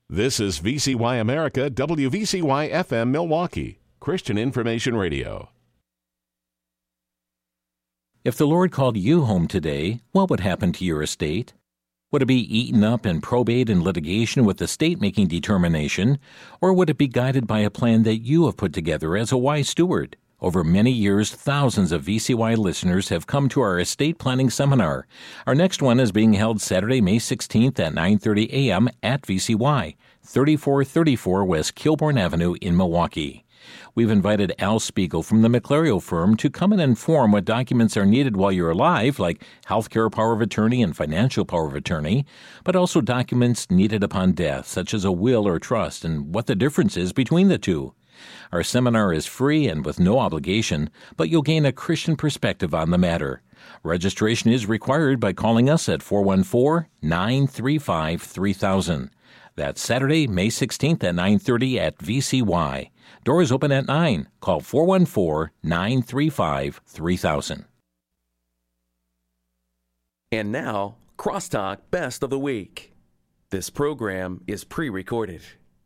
This is VCY America, WVCY FM Milwaukee, Christian Information Radio. If the Lord called you home today, what would happen to your estate? Would it be eaten up in probate and litigation with the state making determination, or would it be guided by a plan that you have put together as a wise steward? Over many years, thousands of VCY listeners have come to our estate planning seminar. Our next one is being held Saturday, May 16th at 9:30 a.m. at VCY, 3434 West Kilbourne Avenue in Milwaukee. We've invited Al Spiegel from the McClario firm to come and inform what documents are needed while you're alive, like healthcare power of attorney and financial power of attorney, but also documents needed upon death, such as a will or trust, and what the difference is between the two. Our seminar is free and with no obligation, but you'll gain a Christian perspective on the matter. Registration is required by calling us at 414-935-3000. That's Saturday, May 16th at 9:30 at VCY. Doors open at 9. Call 414-935-3000. And now, Crosstalk Best of the Week. This program is pre-recorded.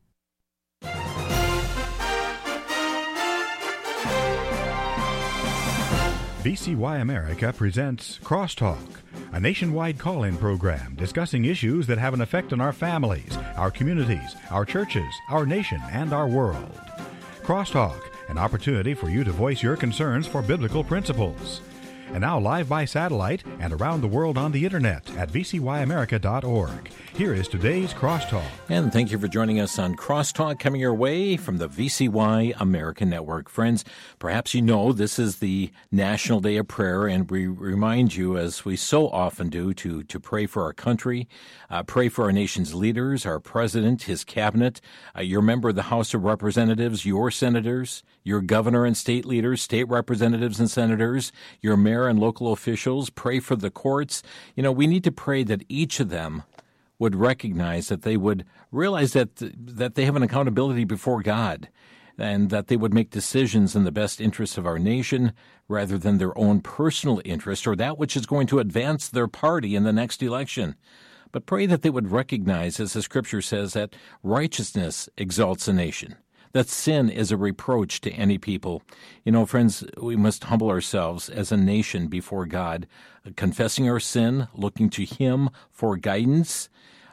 VCY America presents Crosstalk, a nationwide call-in program discussing issues that have an effect on our families, our communities, our churches, our nation, and our world. Crosstalk, an opportunity for you to voice your concerns for biblical principles. And now live by satellite and around the world on the internet at vcyamerica.org. Here is today's Crosstalk. And thank you for joining us on Crosstalk, coming your way from the VCY America Network. Friends, perhaps you know this is the National Day of Prayer, and we remind you, as we so often do, to pray for our country, pray for our nation's leaders, our president, his cabinet, your member of the House of Representatives, your senators, your governor and state leaders, state representatives and senators, your mayor and local officials. Pray for the courts. You know, we need to pray that each of them would recognize, that they would realize that they have an accountability before God, and that they would make decisions in the best interests of our nation rather than their own personal interest or that which is going to advance their party in the next election. But pray that they would recognize, as the Scripture says, that righteousness exalts a nation, that sin is a reproach to any people. You know, friends, we must humble ourselves as a nation before God, confessing our sin, looking to Him for guidance.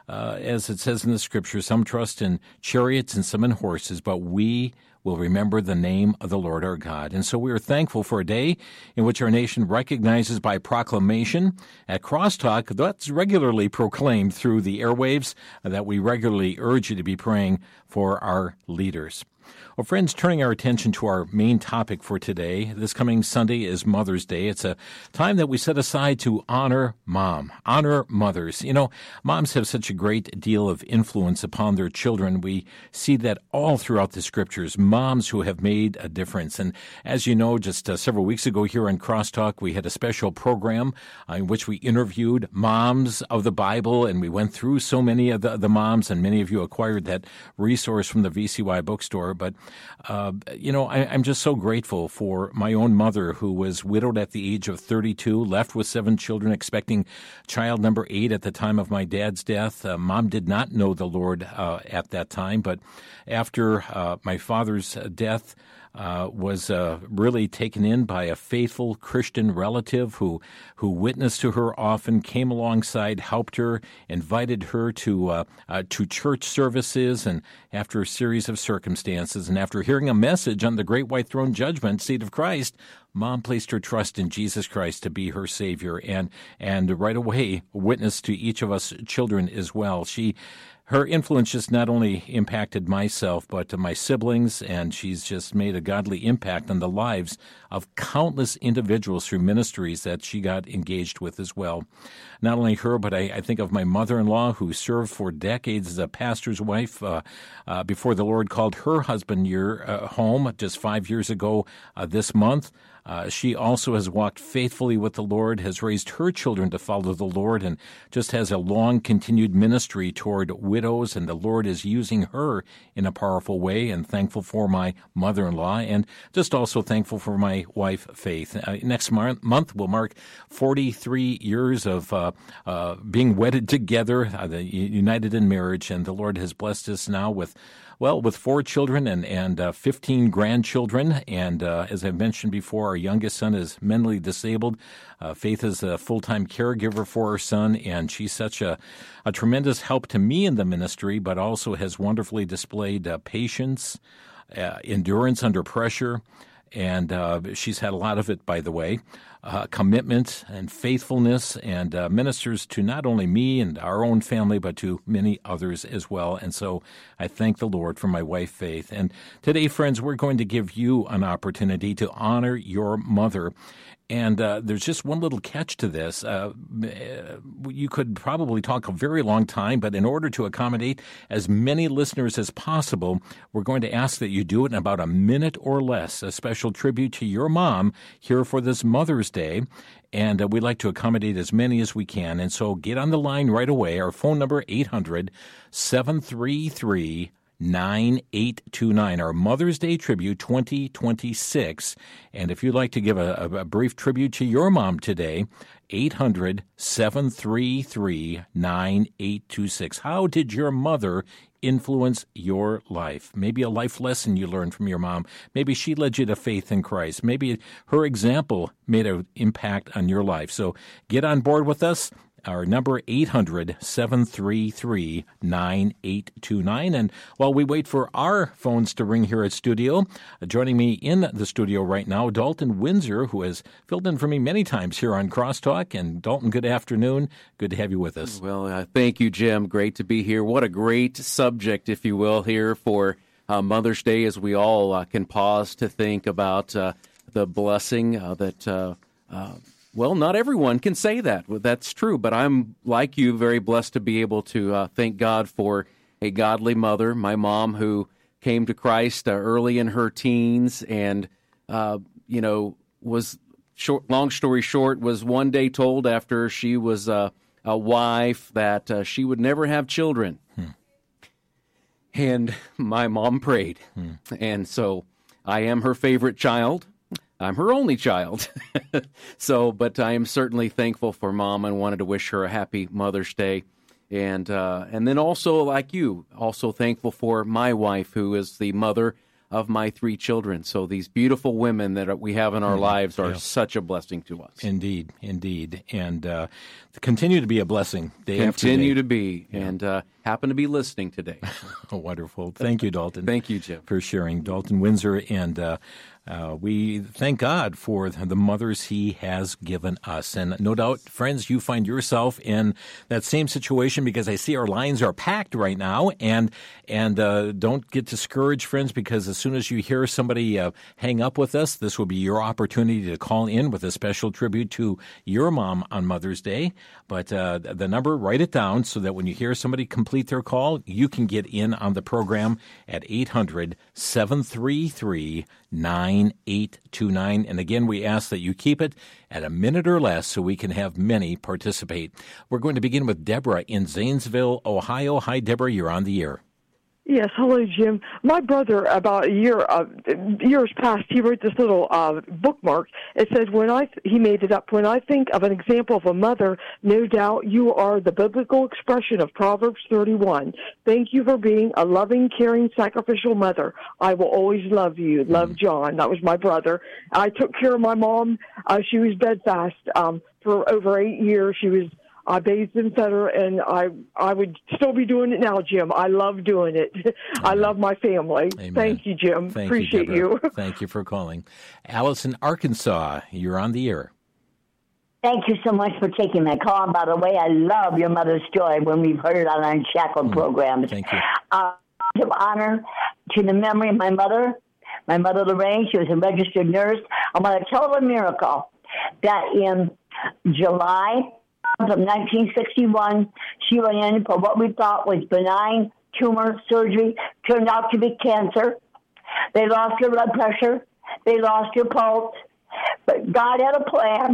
As it says in the Scripture, some trust in chariots and some in horses, but we will remember the name of the Lord our God. And so we are thankful for a day in which our nation recognizes by proclamation at Crosstalk, that's regularly proclaimed through the airwaves, that we regularly urge you to be praying for our leaders. Well, friends, turning our attention to our main topic for today, this coming Sunday is Mother's Day. It's a time that we set aside to honor Mom, honor mothers. You know, moms have such a great deal of influence upon their children. We see that all throughout the Scriptures, moms who have made a difference. And as you know, just several weeks ago here on Crosstalk, we had a special program in which we interviewed moms of the Bible, and we went through so many of the moms, and many of you acquired that resource from the VCY bookstore. But you know, I'm just so grateful for my own mother, who was widowed at the age of 32, left with 7 children, expecting child number 8 at the time of my dad's death. Mom did not know the Lord at that time, but after my father's death, was really taken in by a faithful Christian relative who witnessed to her often, came alongside, helped her, invited her to church services, and after a series of circumstances, and after hearing a message on the Great White Throne Judgment Seat of Christ, Mom placed her trust in Jesus Christ to be her Savior, and right away witnessed to each of us children as well. Her influence just not only impacted myself, but my siblings, and she's just made a godly impact on the lives of countless individuals through ministries that she got engaged with as well. Not only her, but I think of my mother-in-law, who served for decades as a pastor's wife before the Lord called her husband home just 5 years ago this month. She also has walked faithfully with the Lord, has raised her children to follow the Lord, and just has a long continued ministry toward widows, and the Lord is using her in a powerful way, and thankful for my mother-in-law, and just also thankful for my wife, Faith. Next month will mark 43 years of being wedded together, united in marriage, and the Lord has blessed us now with 4 children and 15 grandchildren. And as I've mentioned before, our youngest son is mentally disabled. Faith is a full-time caregiver for her son, and she's such a tremendous help to me in the ministry, but also has wonderfully displayed patience, endurance under pressure, and she's had a lot of it, by the way, commitment and faithfulness, and ministers to not only me and our own family, but to many others as well. And so I thank the Lord for my wife, Faith. And today, friends, we're going to give you an opportunity to honor your mother. And there's just one little catch to this. You could probably talk a very long time, but in order to accommodate as many listeners as possible, we're going to ask that you do it in about a minute or less, a special tribute to your mom here for this Mother's Day. And we'd like to accommodate as many as we can. And so get on the line right away. Our phone number, 800-733-9829, our Mother's Day Tribute 2026. And if you'd like to give a brief tribute to your mom today, 800-733-9826. How did your mother influence your life? Maybe a life lesson you learned from your mom. Maybe she led you to faith in Christ. Maybe her example made an impact on your life. So get on board with us. Our number, 800-733-9829. And while we wait for our phones to ring here at studio, joining me in the studio right now, Dalton Windsor, who has filled in for me many times here on Crosstalk. And Dalton, good afternoon. Good to have you with us. Well, thank you, Jim. Great to be here. What a great subject, if you will, here for Mother's Day, as we all can pause to think about the blessing that well, not everyone can say that. That's true, but I'm, like you, very blessed to be able to thank God for a godly mother, my mom, who came to Christ early in her teens and, was, long story short, was one day told after she was a wife that she would never have children. And my mom prayed. And so I am her favorite child. I'm her only child. But I am certainly thankful for Mom and wanted to wish her a happy Mother's Day. And then also, like you, also thankful for my wife, who is the mother of my 3 children. So these beautiful women that we have in our lives are such a blessing to us. Indeed. And continue to be a blessing day after day. Continue to be, and happen to be listening today. Oh, wonderful. Thank you, Dalton. Thank you, Jim. For sharing. Dalton Windsor, and we thank God for the mothers He has given us. And no doubt, friends, you find yourself in that same situation, because I see our lines are packed right now. And don't get discouraged, friends, because as soon as you hear somebody hang up with us, this will be your opportunity to call in with a special tribute to your mom on Mother's Day. But the number, write it down so that when you hear somebody complete their call, you can get in on the program at 800-733-9829. And again, we ask that you keep it at a minute or less so we can have many participate. We're going to begin with Deborah in Zanesville, Ohio. Hi, Deborah. You're on the air. Yes, hello, Jim. My brother, about years past, he wrote this little bookmark. It says, he made it up, when I think of an example of a mother, no doubt you are the biblical expression of Proverbs 31. Thank you for being a loving, caring, sacrificial mother. I will always love you. Love, John. That was my brother. I took care of my mom. She was bedfast for over 8 years. I bathed and fed her, and I would still be doing it now, Jim. I love doing it. I love my family. Amen. Thank you, Jim. Appreciate you. Thank you for calling. Alice in Arkansas, you're on the air. Thank you so much for taking my call. By the way, I love your mother's story when we've heard it on our Unshackled programs. Thank you. Give honor to the memory of my mother Lorraine. She was a registered nurse. I want to tell her a miracle that in July of 1961, she went in for what we thought was benign tumor surgery. Turned out to be cancer. They lost her blood pressure. They lost her pulse. But God had a plan.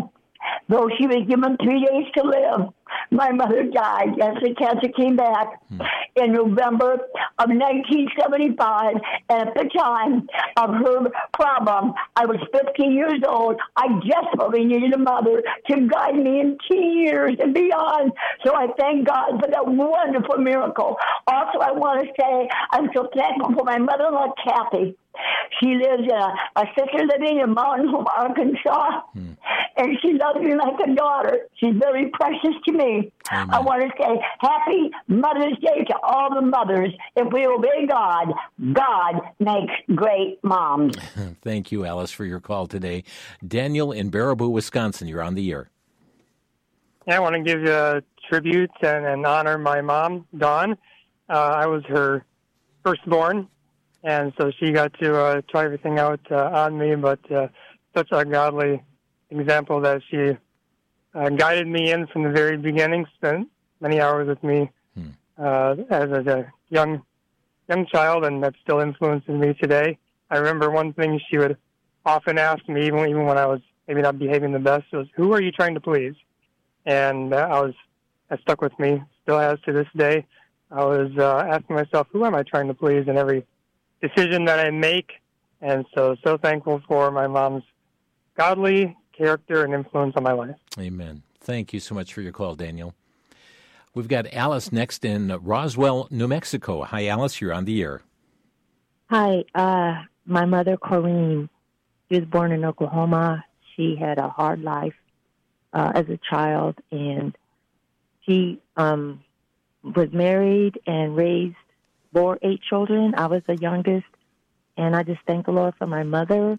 Though she was given 3 days to live, my mother died as the cancer came back in November of 1975. And at the time of her problem, I was 15 years old. I desperately needed a mother to guide me in teen years and beyond. So I thank God for that wonderful miracle. Also, I want to say I'm so thankful for my mother-in-law, Kathy. She lives in a assisted living in Mountain Home, Arkansas, and she loves me like a daughter. She's very precious to me. Amen. I want to say Happy Mother's Day to all the mothers. If we obey God, God makes great moms. Thank you, Alice, for your call today. Daniel in Baraboo, Wisconsin, you're on the air. Yeah, I want to give you a tribute and honor my mom, Dawn. I was her firstborn, and so she got to try everything out on me, but such a godly example that she guided me in from the very beginning, spent many hours with me as a young child, and that still influences me today. I remember one thing she would often ask me, even when I was maybe not behaving the best, was, "Who are you trying to please?" And that stuck with me, still has to this day. I was asking myself, who am I trying to please in every decision that I make? And so thankful for my mom's godly character and influence on my life. Amen. Thank you so much for your call, Daniel. We've got Alice next in Roswell, New Mexico. Hi, Alice. You're on the air. Hi. My mother, Corrine, she was born in Oklahoma. She had a hard life as a child, and she was married and bore 8 children. I was the youngest, and I just thank the Lord for my mother.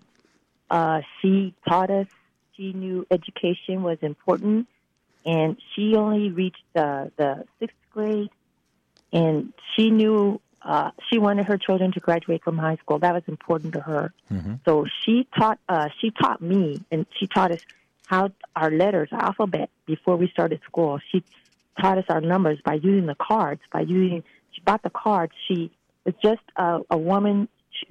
She taught us. She knew education was important, and she only reached the 6th grade, and she knew she wanted her children to graduate from high school. That was important to her. Mm-hmm. So she taught me, and she taught us how our letters, our alphabet, before we started school. She taught us our numbers by using the cards. She bought the cards. She was just a woman.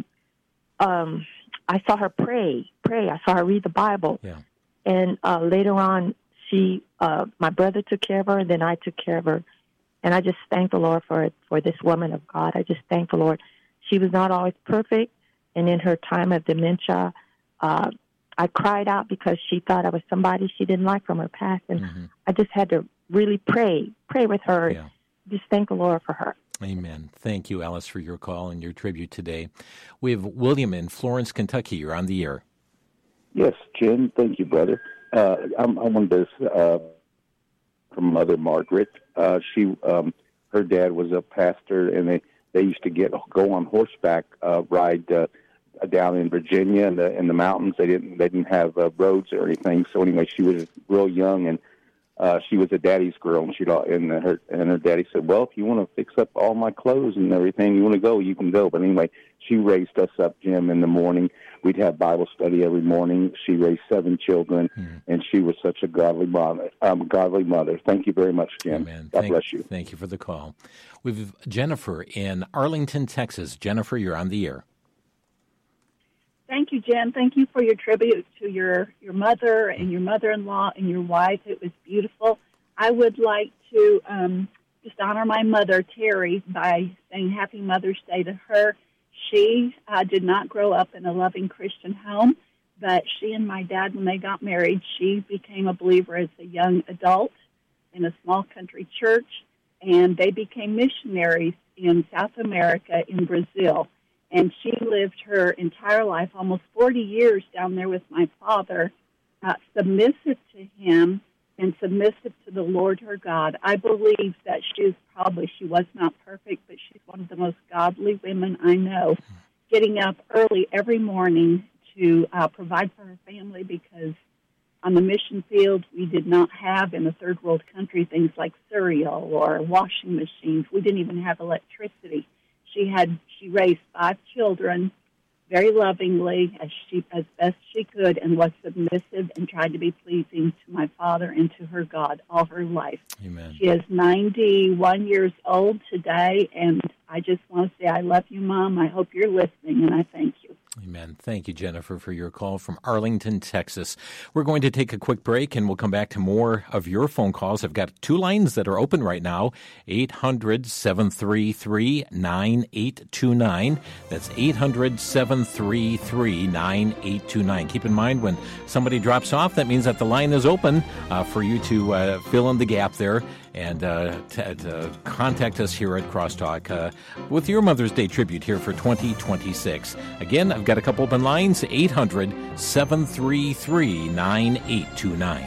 I saw her pray. I saw her read the Bible. Yeah. And later on, my brother took care of her, and then I took care of her. And I just thank the Lord for this woman of God. I just thank the Lord. She was not always perfect, and in her time of dementia, I cried out because she thought I was somebody she didn't like from her past, and I just had to really pray with her. Yeah. Just thank the Lord for her. Amen. Thank you, Alice, for your call and your tribute today. We have William in Florence, Kentucky. You're on the air. Yes, Jim. Thank you, brother. I wanted to from Mother Margaret. Her dad was a pastor, and they used to go on horseback ride down in Virginia in the mountains. They didn't have roads or anything. So anyway, she was real young, and she was a daddy's girl, and her daddy said, "Well, if you want to fix up all my clothes and everything, you want to go, you can go." But anyway, she raised us up, Jim, in the morning. We'd have Bible study every morning. She raised 7 children, and she was such a godly mother. Thank you very much, Jim. Amen. God bless you. Thank you for the call. We've Jennifer in Arlington, Texas. Jennifer, you're on the air. Thank you, Jim. Thank you for your tribute to your mother and your mother-in-law and your wife. It was beautiful. I would like to just honor my mother, Terry, by saying Happy Mother's Day to her. She did not grow up in a loving Christian home, but she and my dad, when they got married, she became a believer as a young adult in a small country church, and they became missionaries in South America, in Brazil. And she lived her entire life, almost 40 years down there with my father, submissive to him and submissive to the Lord her God. I believe that she was not perfect, but she's one of the most godly women I know, getting up early every morning to provide for her family, because on the mission field, we did not have, in a third world country, things like cereal or washing machines. We didn't even have electricity. She raised 5 children very lovingly, as best she could, and was submissive and tried to be pleasing to my father and to her God all her life. Amen. She is 91 years old today, and I just want to say I love you, Mom. I hope you're listening, and I thank you. Amen. Amen. Thank you, Jennifer, for your call from Arlington, Texas. We're going to take a quick break, and we'll come back to more of your phone calls. I've got two lines that are open right now, 800-733-9829. That's 800-733-9829. Keep in mind, when somebody drops off, that means that the line is open for you to fill in the gap there and to contact us here at Crosstalk with your Mother's Day tribute here for 2026. Again, I've got a couple open lines, 800-733-9829.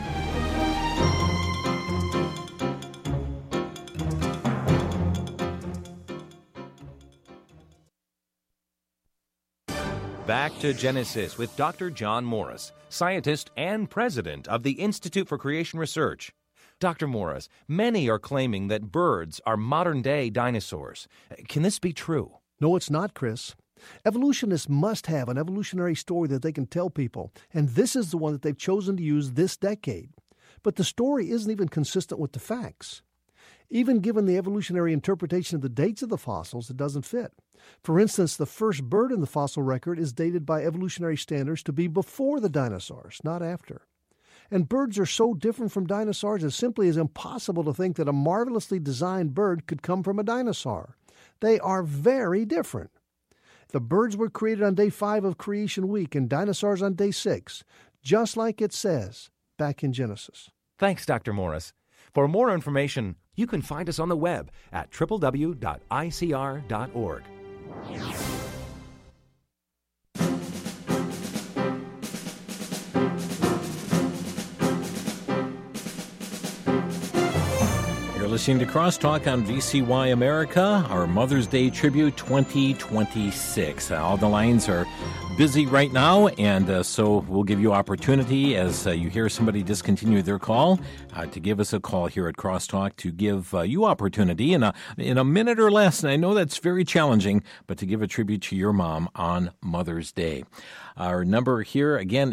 Back to Genesis with Dr. John Morris, scientist and president of the Institute for Creation Research. Dr. Morris, many are claiming that birds are modern-day dinosaurs. Can this be true? No, it's not, Chris. Evolutionists must have an evolutionary story that they can tell people, and this is the one that they've chosen to use this decade. But the story isn't even consistent with the facts. Even given the evolutionary interpretation of the dates of the fossils, it doesn't fit. For instance, the first bird in the fossil record is dated by evolutionary standards to be before the dinosaurs, not after. And birds are so different from dinosaurs, it simply is impossible to think that a marvelously designed bird could come from a dinosaur. They are very different. The birds were created on day 5 of Creation Week and dinosaurs on day 6, just like it says back in Genesis. Thanks, Dr. Morris. For more information, you can find us on the web at www.icr.org. You're listening to Crosstalk on VCY America, our Mother's Day Tribute 2026. All the lines are busy right now, and so we'll give you opportunity as you hear somebody discontinue their call to give us a call here at Crosstalk to give you opportunity in a minute or less. And I know that's very challenging, but to give a tribute to your mom on Mother's Day. Our number here, again,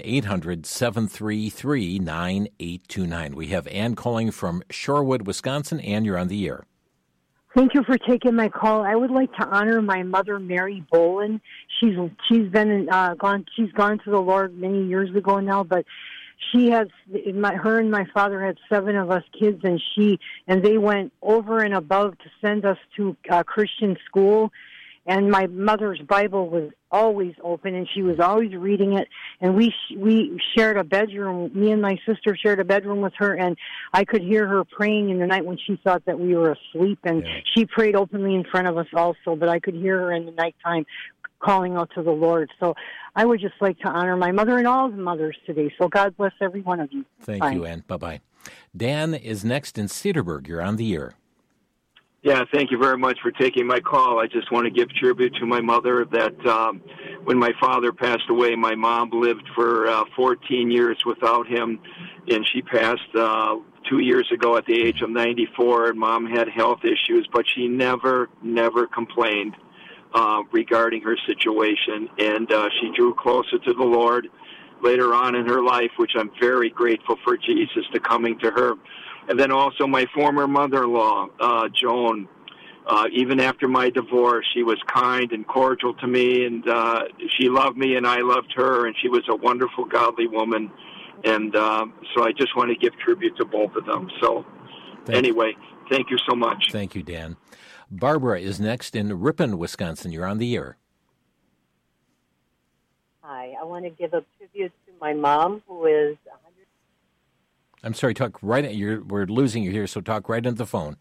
800-733-9829. We have Ann calling from Shorewood, Wisconsin. Ann, you're on the air. Thank you for taking my call. I would like to honor my mother, Mary Boland. She's been she's gone to the Lord many years ago now, but she has her and my father had 7 of us kids, and they went over and above to send us to Christian school. And my mother's Bible was always open, and she was always reading it. And we shared a bedroom. Me and my sister shared a bedroom with her, and I could hear her praying in the night when she thought that we were asleep. And she prayed openly in front of us also, but I could hear her in the nighttime calling out to the Lord. So I would just like to honor my mother and all the mothers today. So God bless every one of you. Thank you, Ann. Bye-bye. Dan is next in Cedarburg. You're on the air. Yeah, thank you very much for taking my call. I just want to give tribute to my mother that when my father passed away, my mom lived for 14 years without him, and she passed 2 years ago at the age of 94, and Mom had health issues, but she never complained regarding her situation, and she drew closer to the Lord later on in her life, which I'm very grateful for Jesus to coming to her. And then also my former mother-in-law, Joan, even after my divorce, she was kind and cordial to me, and she loved me and I loved her, and she was a wonderful, godly woman. And so I just want to give tribute to both of them. So anyway, thank you so much. Thank you, Dan. Barbara is next in Ripon, Wisconsin. You're on the air. Hi, I want to give a tribute to my mom, who is... I'm sorry, talk right at we're losing you here, so talk right into the phone.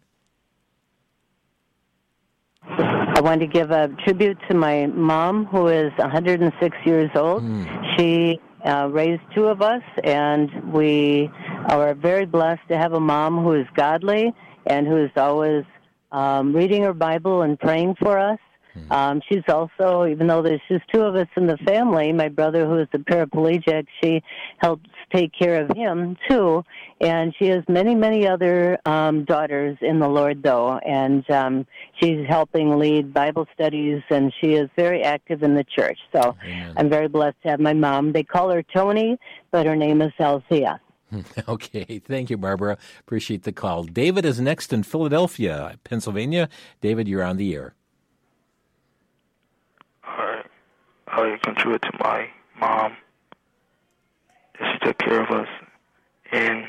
I want to give a tribute to my mom, who is 106 years old. She raised 2 of us, and we are very blessed to have a mom who is godly and who is always reading her Bible and praying for us. She's also, even though there's just 2 of us in the family, my brother, who is a paraplegic, she helps take care of him, too. And she has many other daughters in the Lord, though. And she's helping lead Bible studies, and she is very active in the church. So I'm very blessed to have my mom. They call her Tony, but her name is Althea. Okay. Thank you, Barbara. Appreciate the call. David is next in Philadelphia, Pennsylvania. David, you're on the air. I contribute to my mom. That she took care of us, and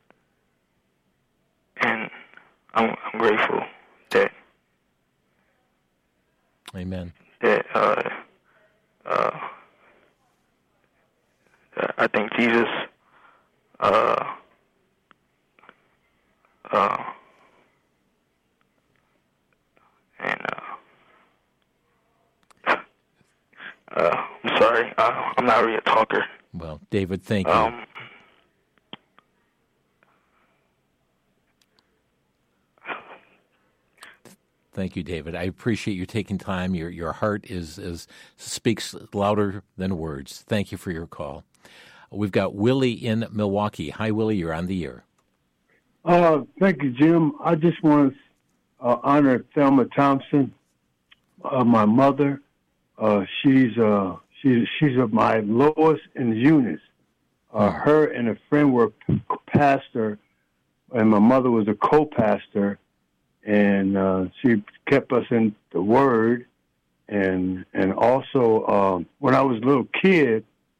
I'm grateful that. Amen. That I think Jesus I'm sorry, I'm not really a talker. Well, David, thank you. Thank you, David. I appreciate you taking time. Your heart speaks louder than words. Thank you for your call. We've got Willie in Milwaukee. Hi, Willie. You're on the air. Thank you, Jim. I just want to honor Thelma Thompson, my mother. She's of my Lois and Eunice. Her and a friend were pastor, and my mother was a co-pastor. And she kept us in the Word, and also when I was a little kid,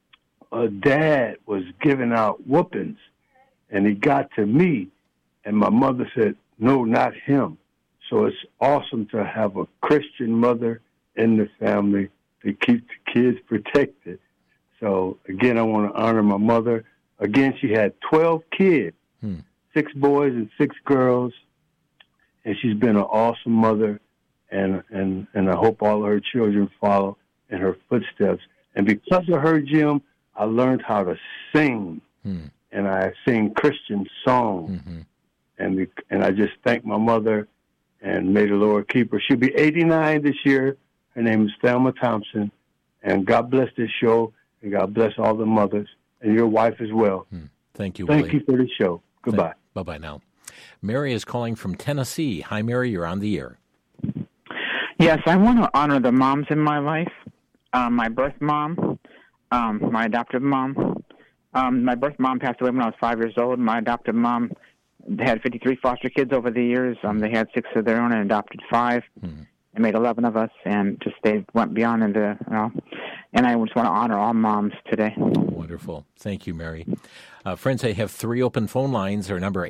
Dad was giving out whoopings, and he got to me, and my mother said, "No, not him." So it's awesome to have a Christian mother in the family to keep the kids protected. So again, I want to honor my mother. Again, she had 12 kids, 6 boys and 6 girls. And she's been an awesome mother, and I hope all of her children follow in her footsteps. And because of her, Jim, I learned how to sing, and I sing Christian songs. And I just thank my mother, and may the Lord keep her. She'll be 89 this year. Her name is Thelma Thompson. And God bless this show, and God bless all the mothers, and your wife as well. Thank you, Willie. Thank you for the show. Goodbye. Bye-bye now. Mary is calling from Tennessee. Hi, Mary. You're on the air. Yes, I want to honor the moms in my life. My birth mom, my adoptive mom. My birth mom passed away when I was 5 years old. My adoptive mom had 53 foster kids over the years. They had 6 of their own and adopted 5. They made 11 of us, and just they went beyond into, and I just want to honor all moms today. Wonderful. Thank you, Mary. Friends, I have 3 open phone lines. Our number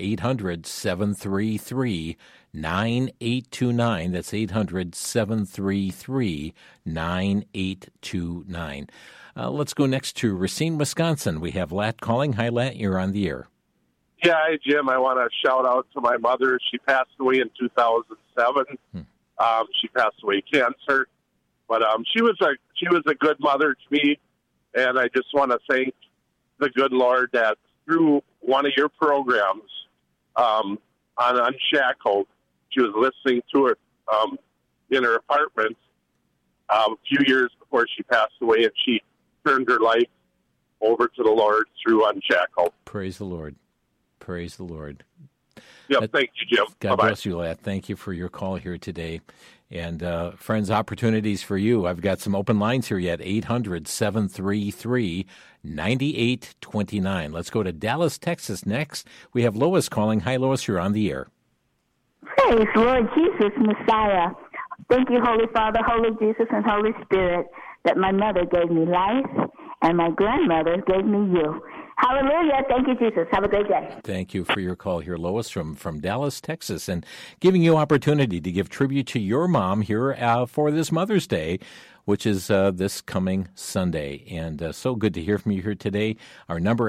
800-733-9829. That's 800-733-9829. Let's go next to Racine, Wisconsin. We have Lat calling. Hi, Lat. You're on the air. Yeah, hi, Jim. I want to shout out to my mother. She passed away in 2007. She passed away cancer, but she was a good mother to me, and I just want to thank the good Lord that through one of your programs on Unshackled, she was listening to it in her apartment a few years before she passed away, and she turned her life over to the Lord through Unshackled. Praise the Lord. Praise the Lord. Yep, thank you, Jim. God Bye-bye. bless you, Lat. Thank you for your call here today. And, friends, opportunities for you. I've got some open lines here yet, 800-733-9829. Let's go to Dallas, Texas next. We have Lois calling. Hi, Lois. You're on the air. Praise Lord Jesus, Messiah. Thank you, Holy Father, Holy Jesus, and Holy Spirit, that my mother gave me life and my grandmother gave me you. Hallelujah. Thank you, Jesus. Have a great day. Thank you for your call here, Lois, from Dallas, Texas, and giving you opportunity to give tribute to your mom here for this Mother's Day, which is this coming Sunday. And so good to hear from you here today. Our number,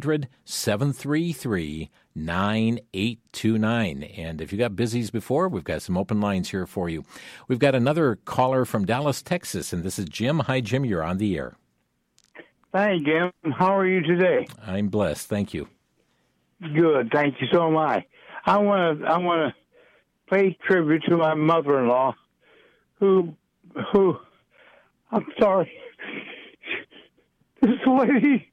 800-733-9829. And if you got busies before, we've got some open lines here for you. We've got another caller from Dallas, Texas, and this is Jim. Hi, Jim. You're on the air. Hi, Jim. How are you today? I'm blessed. Thank you. Good. Thank you so much. I want to pay tribute to my mother-in-law, who I'm sorry. This lady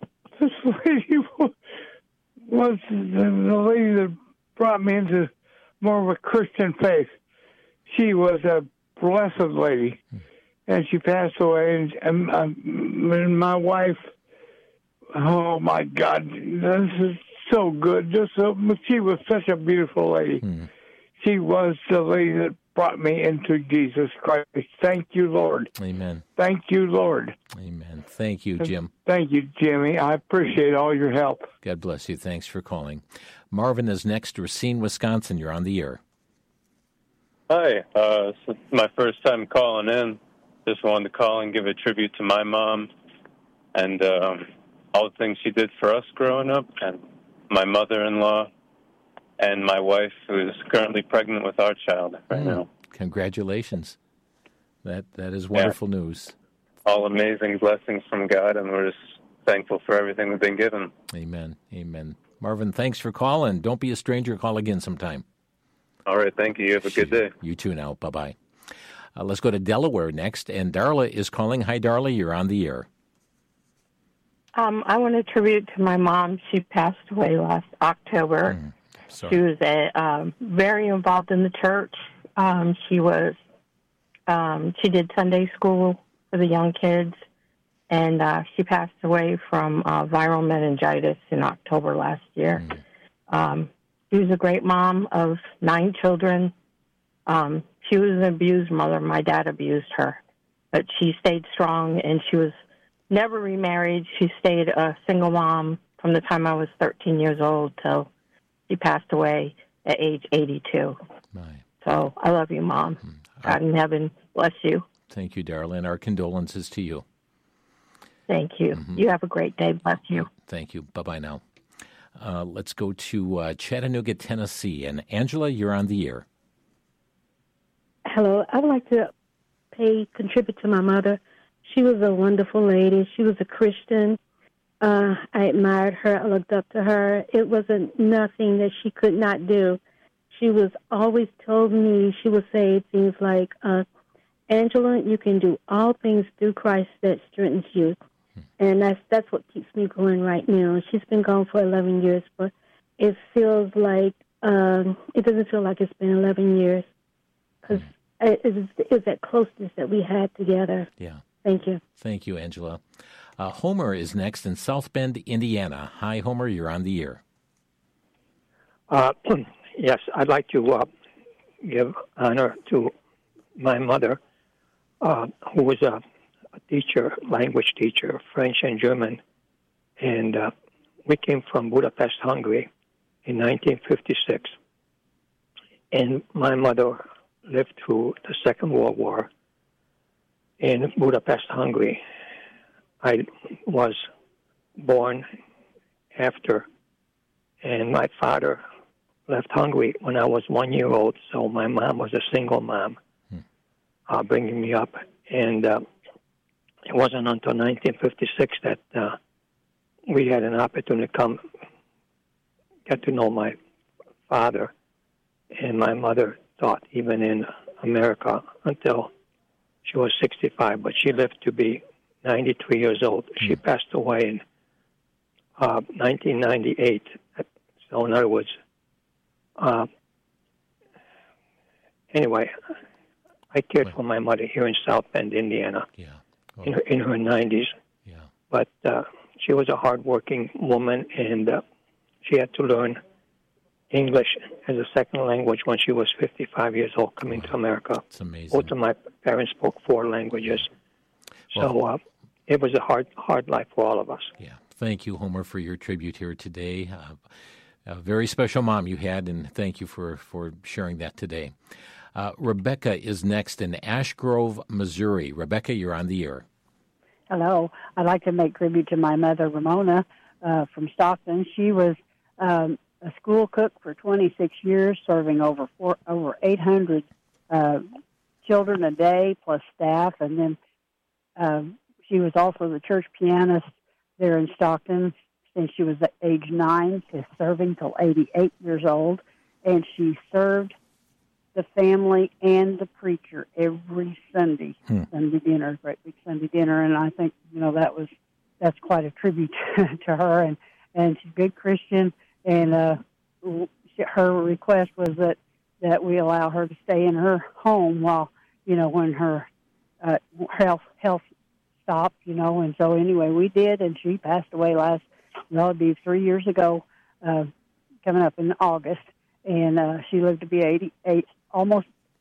was the lady that brought me into more of a Christian faith. She was a blessed lady. And she passed away, and my wife, oh, my God, this is so good. She was such a beautiful lady. She was the lady that brought me into Jesus Christ. Thank you, Lord. Amen. Thank you, Lord. Amen. Thank you, Jim. Thank you, Jimmy. I appreciate all your help. God bless you. Thanks for calling. Marvin is next. Racine, Wisconsin. You're on the air. Hi. It's my first time calling in. Just wanted to call and give a tribute to my mom and all the things she did for us growing up, and my mother-in-law, and my wife, who is currently pregnant with our child right now. Congratulations. That is wonderful news. All amazing blessings from God, and we're just thankful for everything we've been given. Amen. Amen. Marvin, thanks for calling. Don't be a stranger. Call again sometime. All right. Thank you. You have a good day. You too now. Bye-bye. Let's go to Delaware next, and Darla is calling. Hi, Darla. You're on the air. I want to tribute to my mom. She passed away last October. She was very involved in the church. She did Sunday school for the young kids, and she passed away from viral meningitis in October last year. She was a great mom of 9 children. She was an abused mother. My dad abused her, but she stayed strong, and she was never remarried. She stayed a single mom from the time I was 13 years old till she passed away at age 82. So I love you, Mom. God in heaven bless you. Thank you, Darla. Our condolences to you. Thank you. You have a great day. Bless you. Thank you. Bye-bye now. Let's go to Chattanooga, Tennessee. And Angela, you're on the air. Hello. I would like to contribute to my mother. She was a wonderful lady. She was a Christian. I admired her. I looked up to her. It wasn't nothing that she could not do. She was always told me, she would say things like, Angela, you can do all things through Christ that strengthens you. And that's what keeps me going right now. She's been gone for 11 years, but it feels like, it doesn't feel like it's been 11 years because it's that closeness that we had together. Yeah. Thank you. Thank you, Angela. Homer is next in South Bend, Indiana. Hi, Homer. You're on the air. Yes, I'd like to give honor to my mother, who was a teacher, language teacher, French and German. And we came from Budapest, Hungary in 1956. And my mother lived through the Second World War in Budapest, Hungary. I was born after, and my father left Hungary when I was 1 year old, so my mom was a single mom, bringing me up. And it wasn't until 1956 that we had an opportunity to get to know my father. And my mother taught even in America until she was 65, but she lived to be 93 years old. She passed away in 1998. So in other words, anyway, I cared for my mother here in South Bend, Indiana, in her 90s. Yeah. But she was a hardworking woman, and she had to learn English as a second language when she was 55 years old, coming to America. It's amazing. Both of my parents spoke 4 languages. So it was a hard life for all of us. Yeah. Thank you, Homer, for your tribute here today. A very special mom you had, and thank you for sharing that today. Rebecca is next in Ash Grove, Missouri. Rebecca, you're on the air. Hello. I'd like to make tribute to my mother, Ramona, from Stockton. She was a school cook for 26 years, serving over 800 children a day, plus staff. And then she was also the church pianist there in Stockton since she was age 9 to serving till 88 years old. And she served the family and the preacher every Sunday, Sunday dinner, great big Sunday dinner. And I think, that's quite a tribute to her. And she's a good Christian. And her request was that we allow her to stay in her home while, when her health stopped, And so anyway, we did, and she passed away it'd be 3 years ago, coming up in August. And she lived to be 88, almost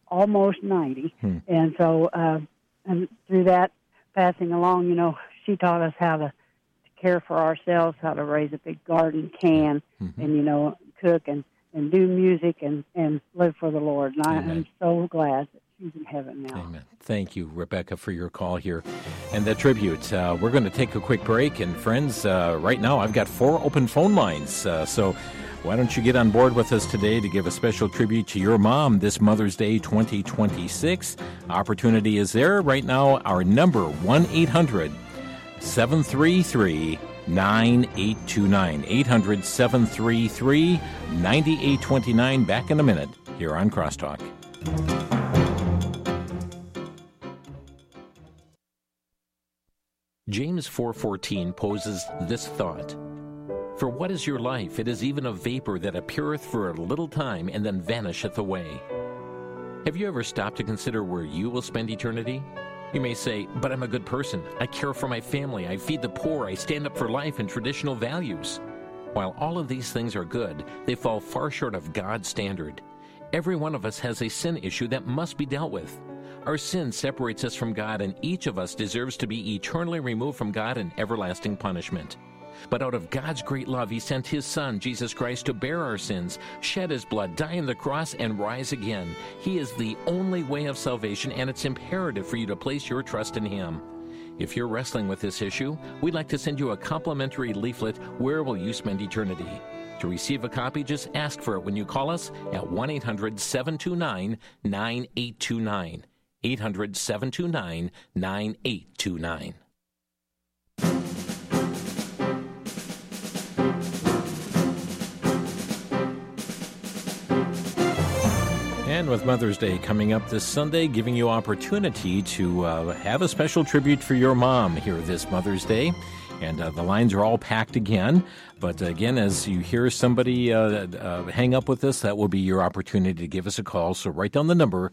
almost 90. And so, and through that passing along, she taught us how to care for ourselves, how to raise a big garden, and, cook and do music and live for the Lord. And I am so glad that she's in heaven now. Amen. Thank you, Rebecca, for your call here and the tribute. We're going to take a quick break. And friends, right now I've got 4 open phone lines. So why don't you get on board with us today to give a special tribute to your mom this Mother's Day 2026. Opportunity is there. Right now, our number, 1-800-733-9829. 800-733-9829. Back in a minute here on Crosstalk. James 4:14 poses this thought. For what is your life? It is even a vapor that appeareth for a little time and then vanisheth away. Have you ever stopped to consider where you will spend eternity? You may say, but I'm a good person. I care for my family. I feed the poor. I stand up for life and traditional values. While all of these things are good, they fall far short of God's standard. Every one of us has a sin issue that must be dealt with. Our sin separates us from God, and each of us deserves to be eternally removed from God in everlasting punishment. But out of God's great love, He sent His Son, Jesus Christ, to bear our sins, shed His blood, die on the cross, and rise again. He is the only way of salvation, and it's imperative for you to place your trust in Him. If you're wrestling with this issue, we'd like to send you a complimentary leaflet, Where Will You Spend Eternity? To receive a copy, just ask for it when you call us at 1-800-729-9829. 800-729-9829. And with Mother's Day coming up this Sunday, giving you opportunity to have a special tribute for your mom here this Mother's Day. And the lines are all packed again. But again, as you hear somebody hang up with us, that will be your opportunity to give us a call. So write down the number,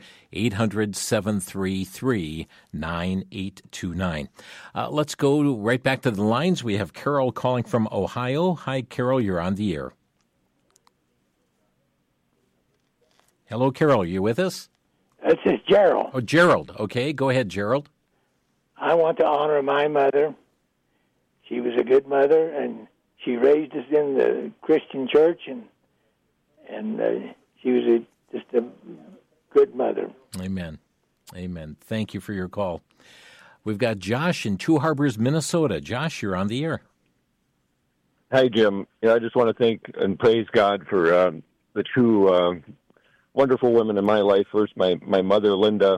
800-733-9829. Let's go right back to the lines. We have Carol calling from Ohio. Hi, Carol, you're on the air. Hello, Carol. Are you with us? This is Gerald. Oh, Gerald. Okay, go ahead, Gerald. I want to honor my mother. She was a good mother, and she raised us in the Christian church, and she was just a good mother. Amen. Amen. Thank you for your call. We've got Josh in Two Harbors, Minnesota. Josh, you're on the air. Hi, Jim. I just want to thank and praise God for the two wonderful women in my life. First, my mother, Linda.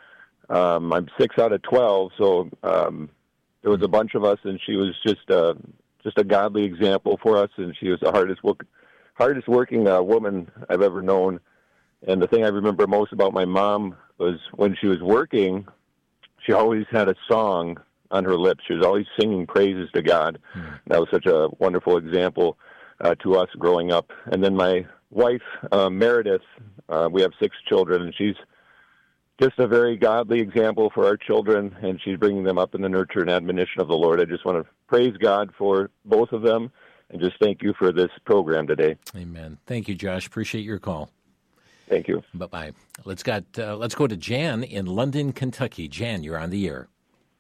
I'm 6 out of 12, so there was a bunch of us, and she was just a godly example for us, and she was the hardest working woman I've ever known. And the thing I remember most about my mom was when she was working, she always had a song on her lips. She was always singing praises to God. That was such a wonderful example to us growing up. And then my wife, Meredith, we have 6 children, and she's just a very godly example for our children, and she's bringing them up in the nurture and admonition of the Lord. I just want to praise God for both of them, and just thank you for this program today. Amen. Thank you, Josh. Appreciate your call. Thank you. Bye-bye. Let's go to Jan in London, Kentucky. Jan, you're on the air.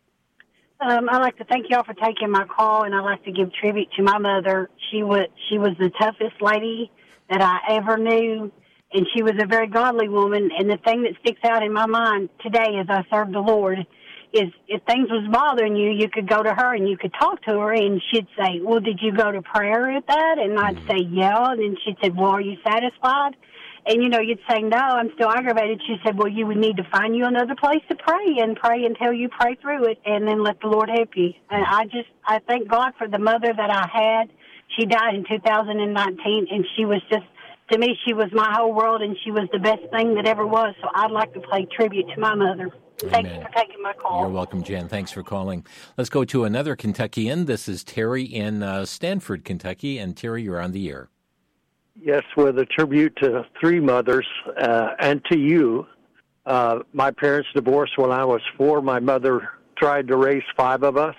I'd like to thank y'all for taking my call, and I'd like to give tribute to my mother. She was the toughest lady that I ever knew, and she was a very godly woman. And the thing that sticks out in my mind today as I serve the Lord is if things was bothering you, you could go to her and you could talk to her, and she'd say, well, did you go to prayer at that? And I'd say, yeah. And then she'd say, well, are you satisfied? And, you'd say, no, I'm still aggravated. She said, well, you would need to find you another place to pray and pray until you pray through it, and then let the Lord help you. And I thank God for the mother that I had. She died in 2019, and she was just, to me, she was my whole world, and she was the best thing that ever was. So I'd like to pay tribute to my mother. Thank you for taking my call. You're welcome, Jan. Thanks for calling. Let's go to another Kentuckian. This is Terry in Stanford, Kentucky. And Terry, you're on the air. Yes, with a tribute to 3 mothers and to you. My parents divorced when I was 4. My mother tried to raise 5 of us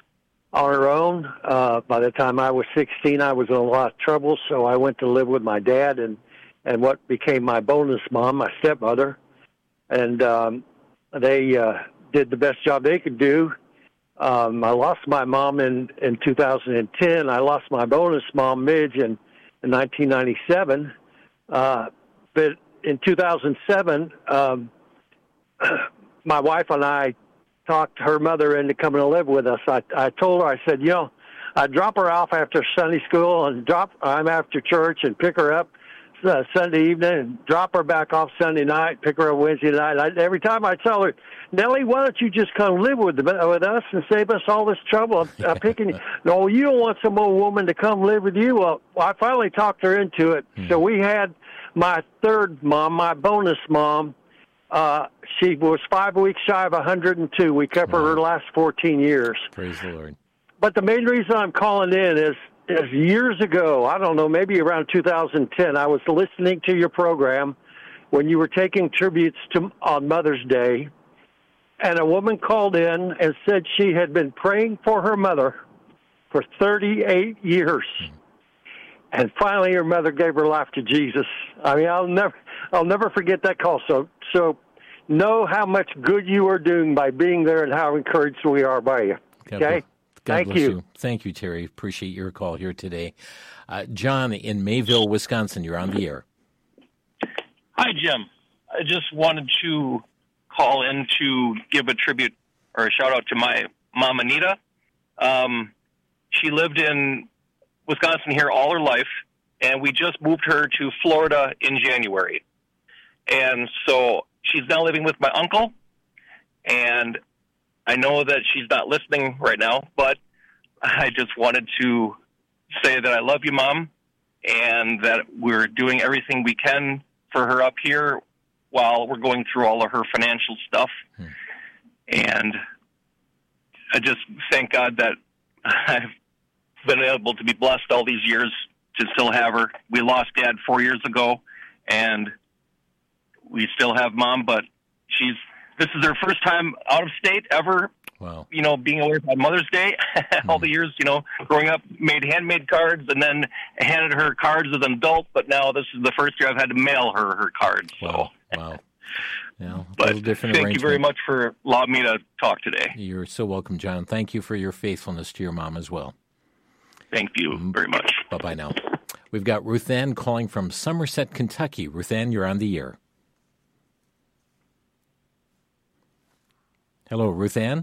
on her own. By the time I was 16, I was in a lot of trouble, so I went to live with my dad and what became my bonus mom, my stepmother. and they did the best job they could do. I lost my mom in 2010. I lost my bonus mom, Midge, in 1997. But in 2007, my wife and I talked her mother into coming to live with us. I told her, I said, I'd drop her off after Sunday school and I'm after church and pick her up Sunday evening and drop her back off Sunday night, pick her up Wednesday night. Every time I tell her, Nellie, why don't you just come live with us and save us all this trouble? I'm picking you. No, you don't want some old woman to come live with you. Well, I finally talked her into it. So we had my third mom, my bonus mom. She was 5 weeks shy of 102. We kept her last 14 years. Praise the Lord. But the main reason I'm calling in is years ago, I don't know, maybe around 2010, I was listening to your program when you were taking tributes on Mother's Day, and a woman called in and said she had been praying for her mother for 38 years. And finally her mother gave her life to Jesus. I mean, I'll never forget that call. So know how much good you are doing by being there and how encouraged we are by you. Okay? God bless you. Thank you, Terry. Appreciate your call here today. John in Mayville, Wisconsin, you're on the air. Hi, Jim. I just wanted to call in to give a tribute or a shout out to my mom, Anita. She lived in Wisconsin here all her life, and we just moved her to Florida in January. And so she's now living with my uncle, and I know that she's not listening right now, but I just wanted to say that I love you, Mom, and that we're doing everything we can for her up here while we're going through all of her financial stuff. And I just thank God that I've been able to be blessed all these years to still have her. We lost Dad 4 years ago, and we still have Mom, but this is her first time out of state ever. Wow. Being away on Mother's Day. All the years, growing up, made handmade cards and then handed her cards as an adult, but now this is the first year I've had to mail her cards. Wow. Yeah, but thank you very much for allowing me to talk today. You're so welcome, John. Thank you for your faithfulness to your mom as well. Thank you very much. Bye-bye now. We've got Ruth Ann calling from Somerset, Kentucky. Ruth Ann, you're on the air. Hello, Ruth Ann.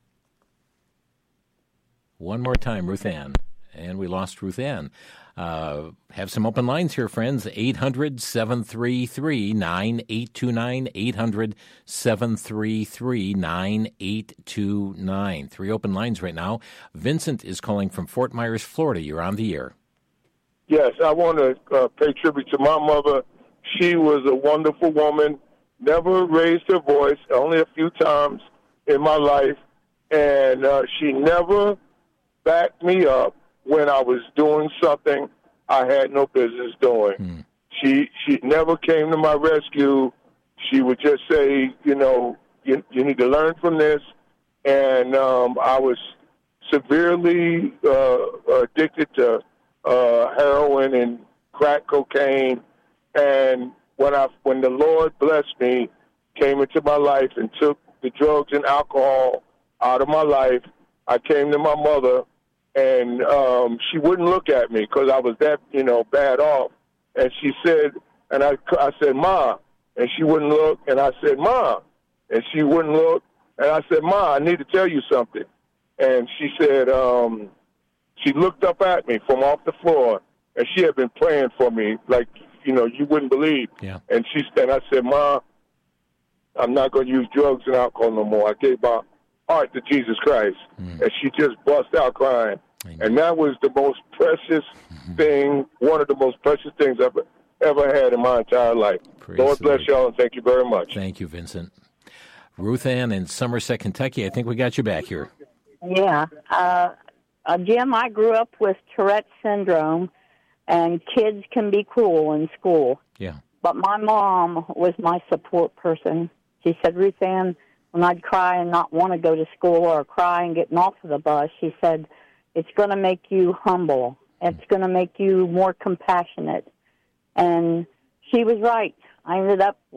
One more time, Ruth Ann. And we lost Ruth Ann. Have some open lines here, friends. 800-733-9829. 800-733-9829. 3 open lines right now. Vincent is calling from Fort Myers, Florida. You're on the air. Yes, I want to pay tribute to my mother. She was a wonderful woman, never raised her voice, only a few times in my life, and she never backed me up when I was doing something I had no business doing. She never came to my rescue. She would just say, you need to learn from this. And I was severely addicted to heroin and crack cocaine. And when the Lord blessed me, came into my life and took the drugs and alcohol out of my life, I came to my mother, and she wouldn't look at me because I was that, bad off. And she said, and I said, Ma, and she wouldn't look. And I said, Ma, and she wouldn't look. And I said, Ma, I need to tell you something. And she said, she looked up at me from off the floor, and she had been praying for me like, you wouldn't believe. Yeah. And I said, Ma, I'm not going to use drugs and alcohol no more. I gave my heart to Jesus Christ. And she just bust out crying. Amen. And that was the most precious thing, one of the most precious things I've ever had in my entire life. Lord bless y'all, and thank you very much. Thank you, Vincent. Ruth Ann in Somerset, Kentucky. I think we got you back here. Yeah. Jim, I grew up with Tourette syndrome, and kids can be cruel in school. Yeah. But my mom was my support person. She said, Ruth Ann, when I'd cry and not want to go to school or cry and getting off of the bus, she said, it's going to make you humble. It's going to make you more compassionate. And she was right. I ended up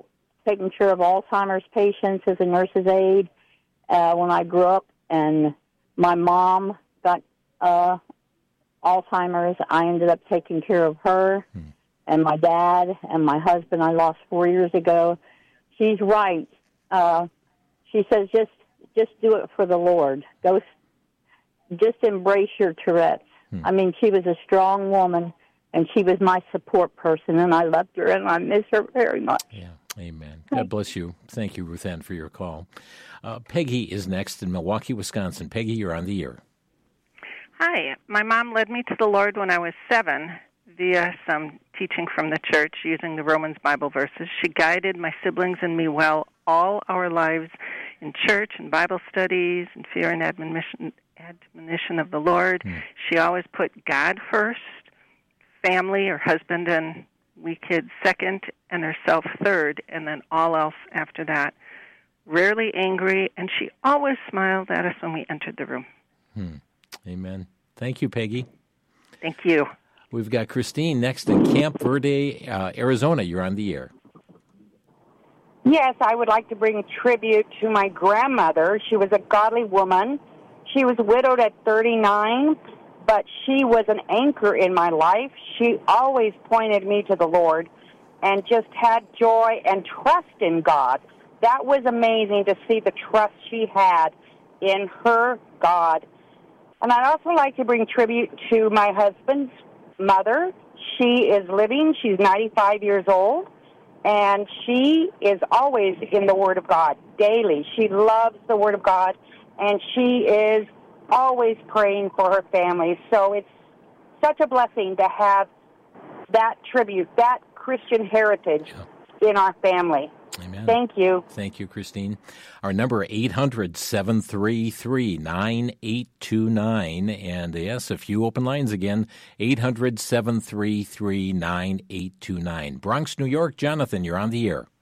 taking care of Alzheimer's patients as a nurse's aide when I grew up, and my mom got Alzheimer's. I ended up taking care of her, and my dad and my husband I lost 4 years ago. She's right. She says, just do it for the Lord. Just embrace your Tourette's. I mean, she was a strong woman, and she was my support person, and I loved her, and I miss her very much. Yeah, amen. God bless you. Thank you, Ruth Ann, for your call. Peggy is next in Milwaukee, Wisconsin. Peggy, you're on the air. Hi. My mom led me to the Lord when I was 7 via some teaching from the church using the Romans Bible verses. She guided my siblings and me well all our lives in church and Bible studies and fear and admonition of the Lord. She always put God first, family, her husband and we kids second, and herself third, and then all else after that. Rarely angry, and she always smiled at us when we entered the room. Amen. Thank you, Peggy. Thank you. We've got Christine next in Camp Verde, Arizona. You're on the air. Yes, I would like to bring tribute to my grandmother. She was a godly woman. She was widowed at 39, but she was an anchor in my life. She always pointed me to the Lord and just had joy and trust in God. That was amazing to see the trust she had in her God. And I'd also like to bring tribute to my husband's mother. She is living. She's 95 years old, and she is always in the Word of God daily. She loves the Word of God, and she is always praying for her family. So it's such a blessing to have that tribute, that Christian heritage in our family. Amen. Thank you. Thank you, Christine. Our number 800-733-9829. And yes, a few open lines again, 800-733-9829. Bronx, New York, Jonathan, you're on the air.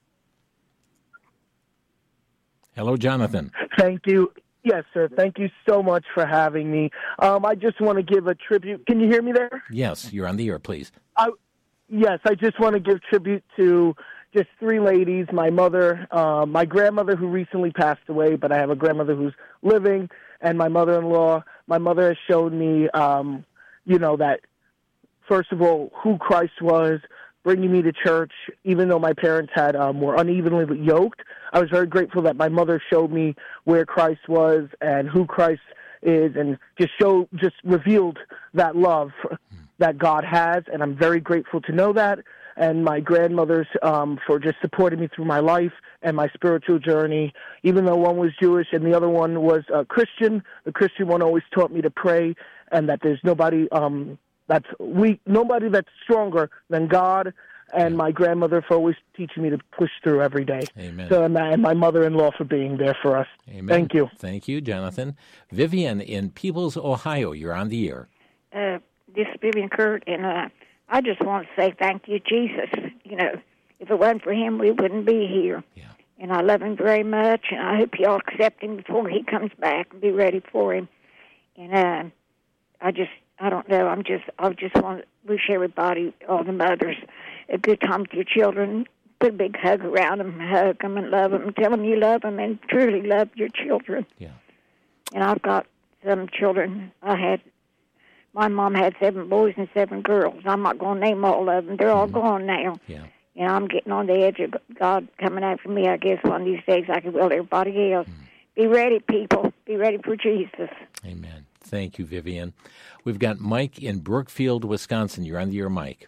Hello, Jonathan. Thank you. Yes, sir. Thank you so much for having me. I just want to give a tribute. Can you hear me there? Yes, you're on the air, please. Yes, I just want to give tribute to just 3 ladies, my mother, my grandmother who recently passed away, but I have a grandmother who's living, and my mother-in-law. My mother has shown me, that, first of all, who Christ was, bringing me to church, even though my parents were unevenly yoked. I was very grateful that my mother showed me where Christ was and who Christ is, and just revealed that love that God has, and I'm very grateful to know that. And my grandmothers for just supporting me through my life and my spiritual journey. Even though one was Jewish and the other one was Christian, the Christian one always taught me to pray, and that there's nobody that's weak, nobody that's stronger than God. And my grandmother for always teaching me to push through every day. Amen. So, and my mother-in-law for being there for us. Amen. Thank you. Thank you, Jonathan. Vivian in Peebles, Ohio, you're on the air. This is Vivian Kurt, and I just want to say thank you, Jesus. If it wasn't for him, we wouldn't be here. Yeah. And I love him very much, and I hope y'all accept him before he comes back and be ready for him. And I don't know, I just want to wish everybody, all the mothers, a good time with your children. Put a big hug around them, hug them and love them, and tell them you love them and truly love your children. Yeah. And I've got some children. My mom had 7 boys and 7 girls. I'm not going to name all of them. They're all gone now. Yeah. And I'm getting on the edge of God coming after me, I guess, one of these days like it will everybody else. Be ready, people. Be ready for Jesus. Amen. Thank you, Vivian. We've got Mike in Brookfield, Wisconsin. You're on the air, Mike.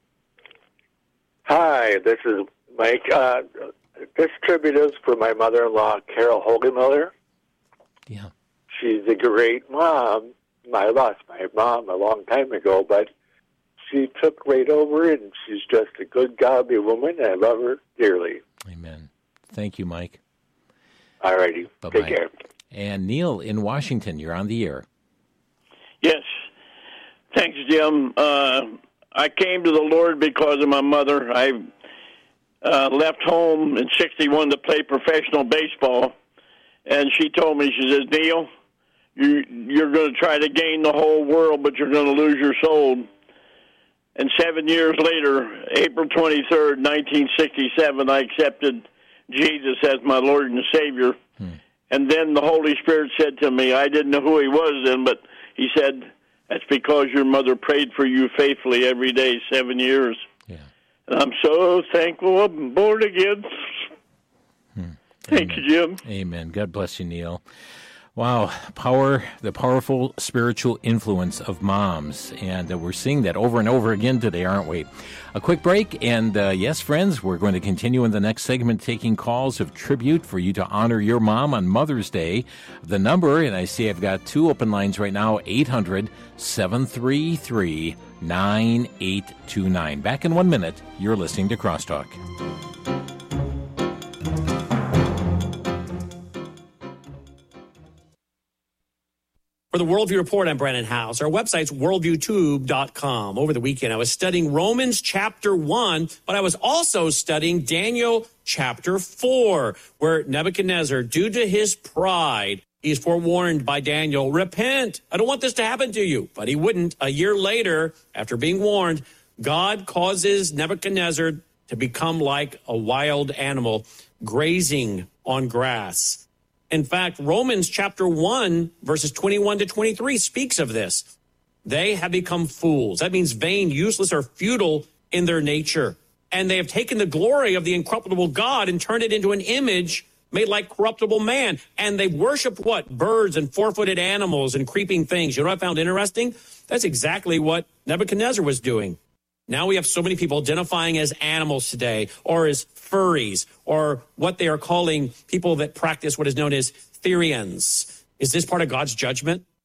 Hi, this is Mike. This tribute is for my mother-in-law, Carol Hogemiller. Yeah. She's a great mom. I lost my mom a long time ago, but she took right over, and she's just a good, godly woman. I love her dearly. Amen. Thank you, Mike. All righty. Bye-bye. Take care. And Neil in Washington, you're on the air. Yes. Thanks, Jim. I came to the Lord because of my mother. I left home in 1961 to play professional baseball, and she told me, she says, Neil, you're going to try to gain the whole world, but you're going to lose your soul. And 7 years later, April 23rd, 1967, I accepted Jesus as my Lord and Savior. And then the Holy Spirit said to me, I didn't know who he was then, but he said, that's because your mother prayed for you faithfully every day, 7 years. Yeah. And I'm so thankful I'm born again. Thank you, Jim. Amen. God bless you, Neil. Wow, the powerful spiritual influence of moms. And we're seeing that over and over again today, aren't we? A quick break, and yes, friends, we're going to continue in the next segment taking calls of tribute for you to honor your mom on Mother's Day. The number, and I see I've got 2 open lines right now, 800-733-9829. Back in 1 minute, you're listening to Crosstalk. For the Worldview Report, I'm Brandon House. Our website's worldviewtube.com. Over the weekend, I was studying Romans chapter 1, but I was also studying Daniel chapter 4, where Nebuchadnezzar, due to his pride, he's forewarned by Daniel, repent, I don't want this to happen to you. But he wouldn't. A year later, after being warned, God causes Nebuchadnezzar to become like a wild animal, grazing on grass. In fact, Romans chapter 1, verses 21 to 23 speaks of this. They have become fools. That means vain, useless, or futile in their nature. And they have taken the glory of the incorruptible God and turned it into an image made like corruptible man. And they worship what? Birds and four-footed animals and creeping things. You know what I found interesting? That's exactly what Nebuchadnezzar was doing. Now we have so many people identifying as animals today, or as furries, or what they are calling people that practice what is known as Therians. Is this part of God's judgment?